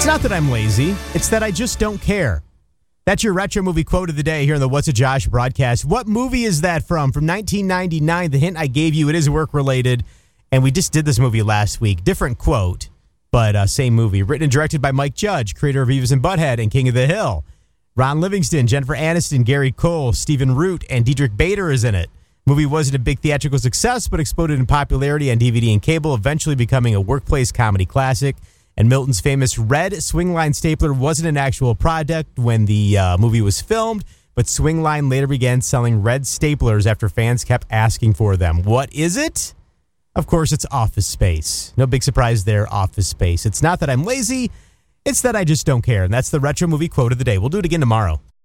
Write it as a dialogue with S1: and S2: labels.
S1: not that I'm lazy. It's that I just don't care. That's your retro movie quote of the day here on the What's a Josh broadcast. What movie is that from? From 1999. The hint I gave you, it is work-related. And we just did this movie last week. Different quote, but same movie. Written and directed by Mike Judge, creator of Beavis and Butthead and King of the Hill. Ron Livingston, Jennifer Aniston, Gary Cole, Stephen Root, and Diedrich Bader is in it. Movie wasn't a big theatrical success, but exploded in popularity on DVD and cable, eventually becoming a workplace comedy classic. And Milton's famous red Swingline stapler wasn't an actual product when the movie was filmed, but Swingline later began selling red staplers after fans kept asking for them. What is it? Of course, it's Office Space. No big surprise there, Office Space. It's not that I'm lazy, it's that I just don't care. And that's the retro movie quote of the day. We'll do it again tomorrow.